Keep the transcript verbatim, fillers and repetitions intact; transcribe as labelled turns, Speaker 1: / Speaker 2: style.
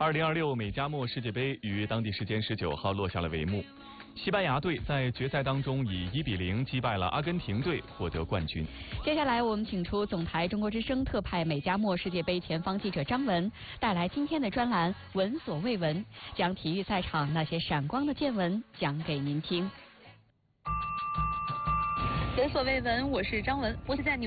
Speaker 1: 二零二六美加墨世界杯于当地时间十九号落下了帷幕，西班牙队在决赛当中以一比零击败了阿根廷队，获得冠军。
Speaker 2: 接下来我们请出总台中国之声特派美加墨世界杯前方记者张文，带来今天的专栏《闻所未闻》，将体育赛场那些闪光的见闻讲给您听。闻所未闻，我是张文，我是在